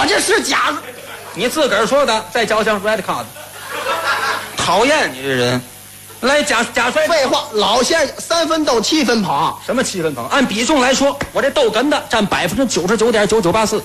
我这是假， 你自个儿说的，在脚上 red card， 讨厌你这人。来假摔， 废话，老先生3分豆7分捧， 什么7分捧？按比重来说，我这豆哏的占99.9984%，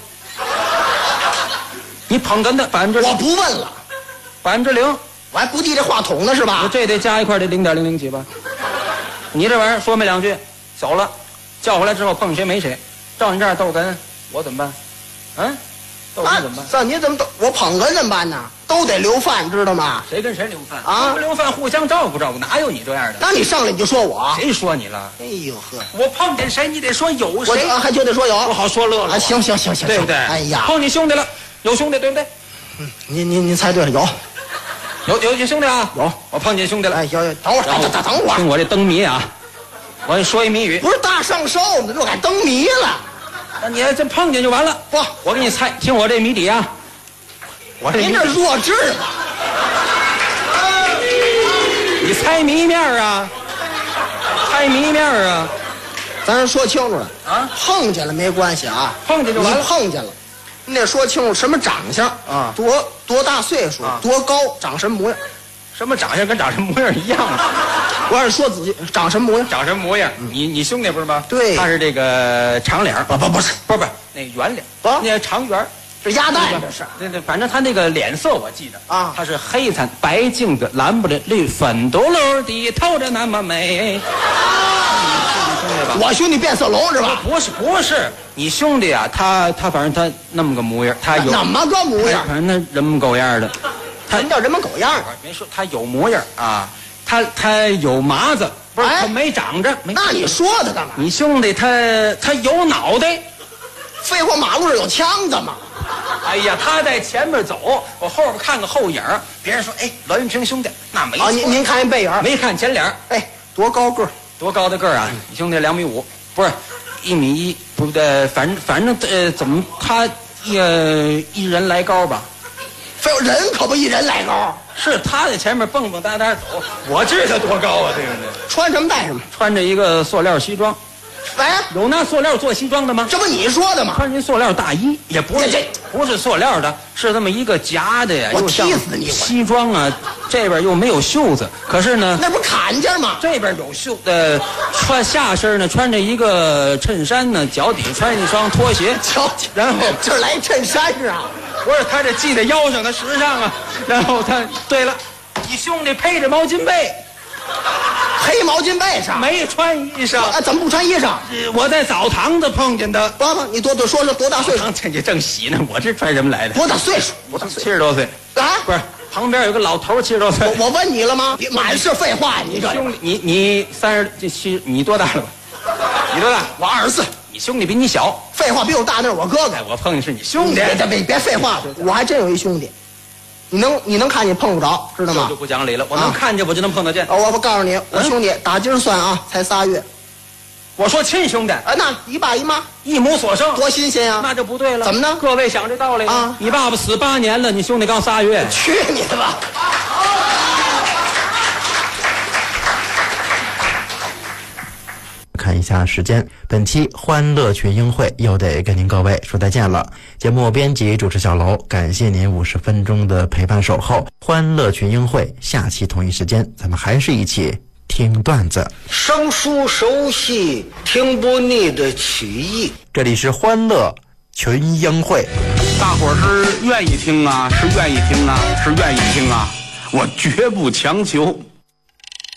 你捧哏的0%， 我不问了 0%， 我还不递这话筒呢是吧？ 这得加一块得0.00几吧？你这玩意儿说没2句，走了，叫回来之后碰谁没谁，照你这样豆哏，我怎么办？嗯，豆哏怎么办？ 这你怎么我捧哏怎么办呢？都得留饭，知道吗？ 谁跟谁留饭啊？ 不留饭，互相照顾照顾，哪有你这样的？ 那你上来你就说我， 谁说你了？ 哎呦呵， 我碰见谁，你得说有谁， 我还就得说有， 不好说乐了。 行， 对不对？ 哎呀， 碰你兄弟了，有兄弟对不对？ 您猜对了， 有兄弟啊， 有， 我碰见兄弟了。 哎，有，等会儿，等会儿， 听我这灯谜啊，我给你说一谜语， 不是大上寿呢，这还灯谜了？ 那你这碰见就完了。 不， 我给你猜，听我这谜底啊。 您这弱智吧？ 你猜谜面啊？猜谜面啊？ 咱说清楚了啊！ 碰见了没关系啊， 碰见就完了。 你碰见了，你得说清楚什么长相啊， 多大岁数，多高，长什么模样？ 什么长相跟长什么模样一样啊？ 我还是说自己长什么模样？ 长什么模样？你兄弟不是吗？ 对， 他是这个长脸， 不是那圆脸， 那长圆。 这鸭蛋这是， 对，反正他那个脸色我记得啊， 他是黑惨白净的蓝不的绿粉嘟噜的透着那么美。 我兄弟变色龙是吧？ 不是，你兄弟啊，他反正他那么个模样，他有那么个模样， 反正他人模狗样的。 什么叫人模狗样？ 没说他有模样啊，他有麻子，不是他没长着。 那你说他干嘛？ 你兄弟他有脑袋。 废话，马路上有枪子吗？ 哎呀，他在前面走，我后边看个后影，别人说，哎，栾云平兄弟，那没错。 您看人背影， 没看前脸。 哎，多高个儿？ 多高的个儿啊？你兄弟2.5米，不是1.1米，不对，反正怎么他一人来高吧？ 废话，人可不一人来高。 是他在前面蹦蹦哒哒走，我知道他多高啊，对不对？ 穿什么戴什么？ 穿着一个塑料西装。 哎， 有拿塑料做西装的吗？ 这不你说的吗？ 穿人塑料大衣，也不是不是塑料的，是这么一个夹的呀。 我踢死你！ 西装啊，这边又没有袖子，可是呢， 那不坎肩吗？ 这边有袖，穿下身呢穿着一个衬衫呢，脚底穿一双拖鞋，然后这儿来衬衫是啊？ 不是，他这系在腰上，他时尚啊。然后对了，你兄弟配着毛巾被。 黑毛巾被上没穿衣裳啊？怎么不穿衣裳？ 我在澡堂子碰见的。 不，你多说说多大岁数？ 这正洗呢，我这穿什么来的？ 多大岁数 ？70多岁啊？ 不是，旁边有个老头70多岁。 我问你了吗？你满是废话，你这兄弟，你37，你多大了吧？你多大？ 我24。 你兄弟比你小。 废话，比我大那是我哥哥。 我碰见是你兄弟。 别废话，我还真有一兄弟。你能看见碰不着，知道吗？ 就不讲理了，我能看见我就能碰得见。 我告诉你，我兄弟打今儿算啊，才3月。 我说亲兄弟， 那一爸一妈， 一母所生， 多新鲜啊！ 那就不对了。 怎么呢？ 各位想这道理啊？ 你爸爸死8年了，你兄弟刚3月。 去你的吧！ 看一下时间，本期欢乐群英会又得跟您各位说再见了。节目编辑主持小楼，感谢您50分钟的陪伴守候。欢乐群英会下期同一时间，咱们还是一起听段子， 生疏熟悉，听不腻的曲艺。 这里是欢乐群英会。 大伙儿是愿意听啊，是愿意听啊，是愿意听啊，我绝不强求。